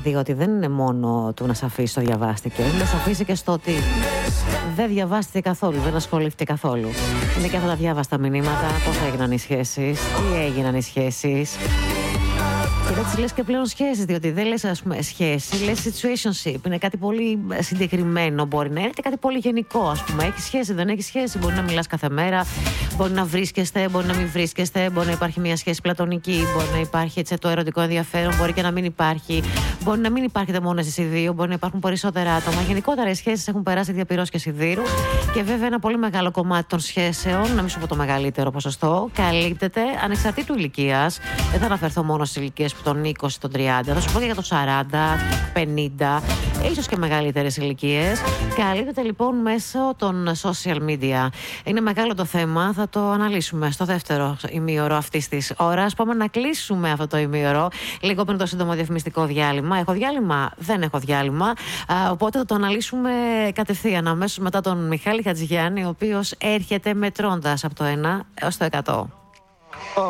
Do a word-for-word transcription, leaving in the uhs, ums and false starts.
Διότι δεν είναι μόνο του να σε αφήσει το διαβάστηκε, είναι να σε αφήσει και στο ότι δεν διαβάστηκε καθόλου, δεν ασχολήθηκε καθόλου. Είναι και αυτά τα διάβαστα μηνύματα, πώς έγιναν οι σχέσεις, τι έγιναν οι σχέσεις. Και δεν τις λες και πλέον σχέσεις, διότι δεν λες, ας πούμε, σχέση, λες situationship. Είναι κάτι πολύ συγκεκριμένο, μπορεί να είναι και κάτι πολύ γενικό, ας πούμε. Έχεις σχέση, δεν έχεις σχέση, μπορεί να μιλάς κάθε μέρα, μπορεί να βρίσκεστε, μπορεί να μην βρίσκεστε, μπορεί να υπάρχει μια σχέση πλατωνική, μπορεί να υπάρχει έτσι, το ερωτικό ενδιαφέρον, μπορεί και να μην υπάρχει, μπορεί να μην υπάρχετε μόνο εσείς οι δύο, μπορεί να υπάρχουν περισσότερα άτομα. Γενικότερα οι σχέσεις έχουν περάσει διαπυρός και σιδήρου και βέβαια ένα πολύ μεγάλο κομμάτι των σχέσεων, να μην σου πω το μεγαλύτερο ποσοστό, καλύπτεται ανεξαρτήτου ηλικίας. Δεν θα αναφερθώ μόνο στις ηλικίες που των είκοσι, των τριάντα, θα σου πω και για το σαράντα, πενήντα, ίσως και μεγαλύτερες ηλικίες. Καλύπτεται λοιπόν μέσω των social media. Είναι μεγάλο το θέμα, θα το αναλύσουμε στο δεύτερο ημίωρο αυτής της ώρας. Πάμε να κλείσουμε αυτό το ημίωρο λίγο πριν το σύντομο διαφημιστικό διάλειμμα. Έχω διάλειμμα, δεν έχω διάλειμμα, α, οπότε θα το αναλύσουμε κατευθείαν αμέσως μετά τον Μιχάλη Χατζηγιάννη, ο οποίος έρχεται μετρώντας από το ένα έως το εκατό.